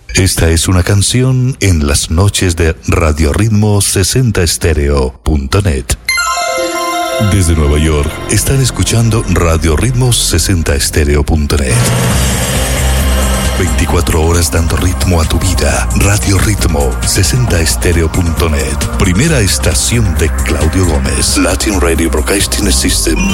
Esta es una canción en las noches de Radio Ritmo 60estéreo.net. Desde Nueva York están escuchando Radio Ritmo 60estéreo.net. 24 horas dando ritmo a tu vida. Radio Ritmo 60estéreo.net. Primera estación de Claudio Gómez. Latin Radio Broadcasting System.